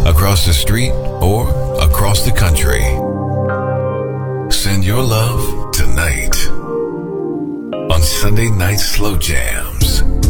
across the street, or across the country. Send your love tonight on Sunday Night Slow Jam.